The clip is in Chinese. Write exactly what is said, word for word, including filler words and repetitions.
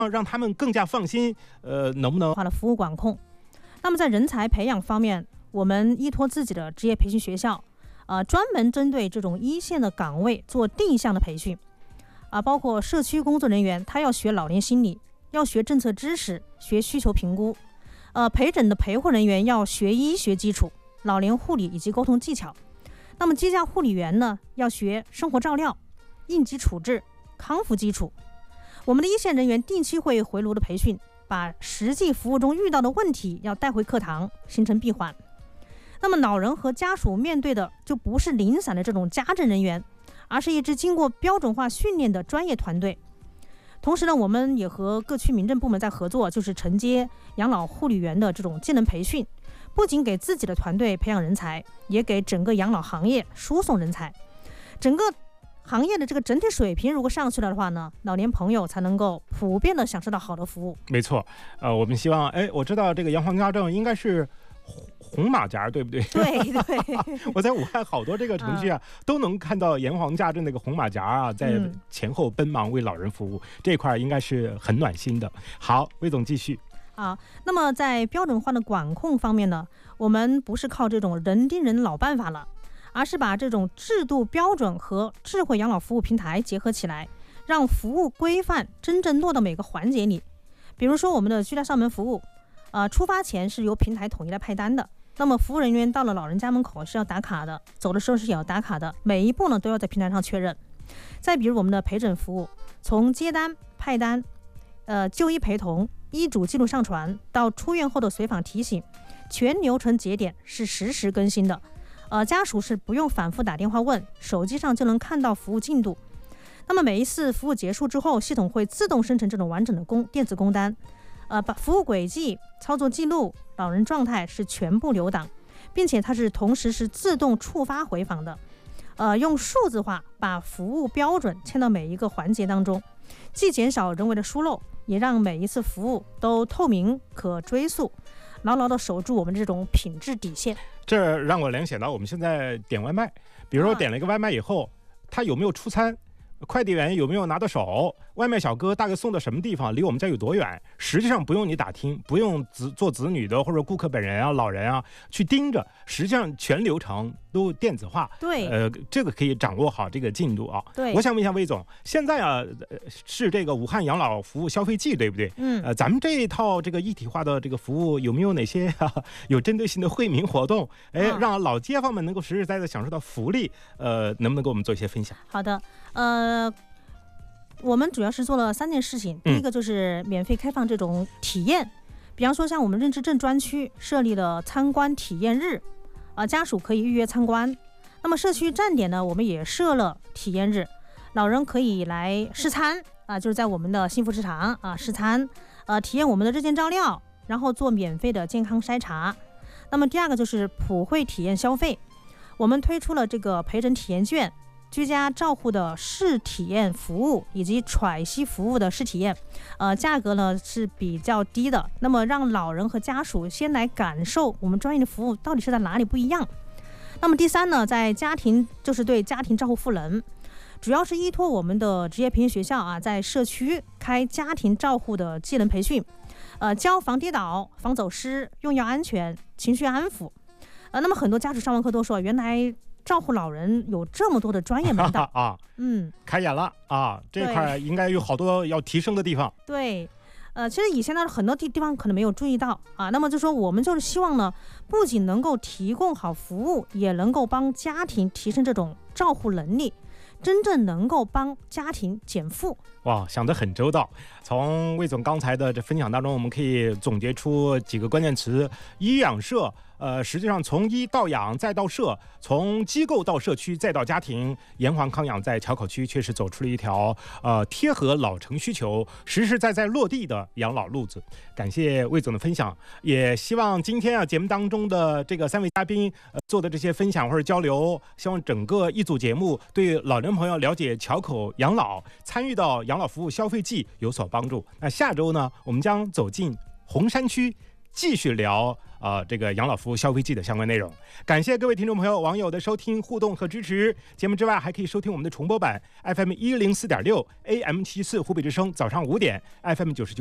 让他们更加放心，呃，能不能化的服务管控？那么在人才培养方面，我们依托自己的职业培训学校，呃，专门针对这种一线的岗位做定向的培训，啊，包括社区工作人员，他要学老年心理，要学政策知识，学需求评估，呃，陪诊的陪护人员要学医学基础、老年护理以及沟通技巧。那么居家护理员呢，要学生活照料、应急处置、康复基础。我们的一线人员定期会回炉的培训，把实际服务中遇到的问题要带回课堂，形成闭环。那么老人和家属面对的就不是零散的这种家政人员，而是一支经过标准化训练的专业团队。同时呢，我们也和各区民政部门在合作，就是承接养老护理员的这种技能培训，不仅给自己的团队培养人才，也给整个养老行业输送人才。整个行业的这个整体水平如果上去了的话呢，老年朋友才能够普遍的享受到好的服务。 没错，呃，我们希望，哎，我知道这个阳黄家政应该是红马甲，对不对？ 对对。 我在武汉好多这个程序啊，嗯、都能看到炎黄家政那个红马甲啊，在前后奔忙为老人服务，嗯、这块应该是很暖心的。好，魏总继续。 啊，那么在标准化的管控方面呢，我们不是靠这种人盯人老办法了，而是把这种制度标准和智慧养老服务平台结合起来，让服务规范真正落到每个环节里。比如说我们的居家上门服务，呃，出发前是由平台统一来派单的，那么服务人员到了老人家门口是要打卡的，走的时候是也要打卡的，每一步呢都要在平台上确认。再比如我们的陪诊服务，从接单、派单、呃就医陪同、医嘱记录上传到出院后的随访提醒，全流程节点是实时更新的。呃，家属是不用反复打电话问，手机上就能看到服务进度。那么每一次服务结束之后，系统会自动生成这种完整的工电子工单，呃，把服务轨迹、操作记录、老人状态是全部留档，并且它是同时是自动触发回访的。呃，用数字化把服务标准嵌到每一个环节当中，既减少人为的疏漏，也让每一次服务都透明可追溯，牢牢地守住我们这种品质底线。 这让我联想到我们现在点外卖，比如说点了一个外卖以后，他有没有出餐，快递员有没有拿到手，外卖小哥大概送到什么地方，离我们家有多远，实际上不用你打听，不用子做子女的或者顾客本人啊、老人啊去盯着，实际上全流程都电子化。 对， 呃，这个可以掌握好这个进度啊。 对， 我想问一下魏总，现在啊是这个武汉养老服务消费季，对不对？ 嗯， 呃，咱们这一套这个一体化的这个服务有没有哪些、啊、有针对性的惠民活动？哎， 嗯、 让老街坊们能够实实在在享受到福利。呃，能不能给我们做一些分享？ 好的，呃。我们主要是做了三件事情，第一个就是免费开放这种体验，嗯、比方说像我们认知症专区设立了参观体验日，啊、呃，家属可以预约参观。那么社区站点呢，我们也设了体验日，老人可以来试餐啊、呃，就是在我们的幸福食堂啊试餐，呃，体验我们的日间照料，然后做免费的健康筛查。那么第二个就是普惠体验消费，我们推出了这个陪诊体验券。居家照护的试体验服务以及喘息服务的试体验，呃，价格呢是比较低的。那么让老人和家属先来感受我们专业的服务到底是在哪里不一样。那么第三呢，在家庭就是对家庭照护赋能，主要是依托我们的职业培训学校啊，在社区开家庭照护的技能培训，呃，教防跌倒、防走失、用药安全、情绪安抚。呃，那么很多家属上完课都说，原来照顾老人有这么多的专业门道啊， 嗯， 开眼了啊，这块应该有好多要提升的地方。 对，呃，其实以前呢很多地地方可能没有注意到啊，那么就说我们就是希望呢，不仅能够提供好服务，也能够帮家庭提升这种照护能力，真正能够帮家庭减负。 哇，想得很周到。从魏总刚才的这分享当中，我们可以总结出几个关键词：医养社。呃，实际上从医到养再到社，从机构到社区再到家庭，炎黄康养在硚口区确实走出了一条呃贴合老城需求、实实在在落地的养老路子。感谢魏总的分享，也希望今天啊节目当中的这个三位嘉宾、呃、做的这些分享或者交流，希望整个一组节目对老人朋友了解硚口养老、参与到养老服务消费季有所帮助。那下周呢，我们将走进红山区继续聊呃这个养老服务消费季的相关内容。感谢各位听众朋友、网友的收听、互动和支持。节目之外，还可以收听我们的重播版 F M 一零四点六 A M 七四湖北之声，早上五点 F M 九十九。